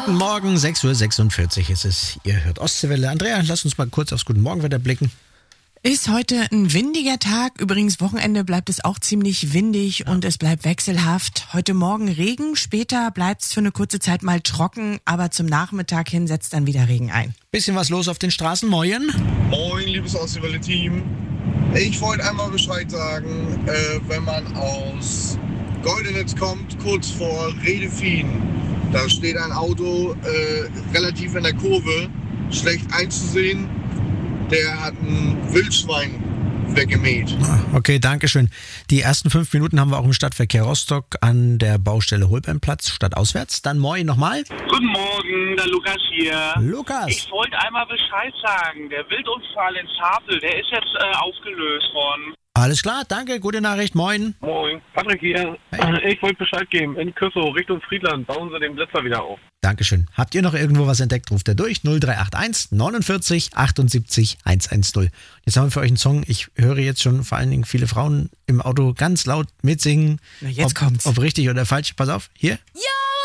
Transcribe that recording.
Guten Morgen, 6:46 Uhr ist es. Ihr hört Ostseewelle. Andrea, lass uns mal kurz aufs Guten Morgenwetter blicken. Ist heute ein windiger Tag. Übrigens, Wochenende bleibt es auch ziemlich windig und es bleibt wechselhaft. Heute Morgen Regen, später bleibt es für eine kurze Zeit mal trocken, aber zum Nachmittag hin setzt dann wieder Regen ein. Bisschen was los auf den Straßen. Moin. Moin, liebes Ostseewelle-Team. Ich wollte einmal Bescheid sagen, wenn man aus Goldenitz kommt, kurz vor Redefien, da steht ein Auto relativ in der Kurve, schlecht einzusehen. Der hat ein Wildschwein weggemäht. Okay, danke schön. Die ersten 5 Minuten haben wir auch im Stadtverkehr Rostock an der Baustelle Holbeinplatz, stadtauswärts. Dann Moin nochmal. Guten Morgen, der Lukas hier. Lukas. Ich wollte einmal Bescheid sagen. Der Wildunfall in Zapel, der ist jetzt aufgelöst worden. Alles klar, danke, gute Nachricht, moin. Moin, Patrick hier. Hey. Ich wollte Bescheid geben. In Küssow, Richtung Friedland, bauen sie den Blitzer wieder auf. Dankeschön. Habt ihr noch irgendwo was entdeckt, ruft er durch. 0381 49 78 110. Jetzt haben wir für euch einen Song. Ich höre jetzt schon vor allen Dingen viele Frauen im Auto ganz laut mitsingen. Na, jetzt kommt's. Ob richtig oder falsch. Pass auf, hier. Ja!